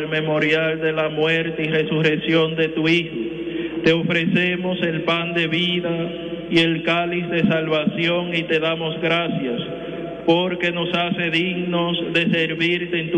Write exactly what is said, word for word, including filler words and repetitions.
el memorial de la muerte y resurrección de tu Hijo, te ofrecemos el pan de vida y el cáliz de salvación y te damos gracias porque nos hace dignos de servirte en tu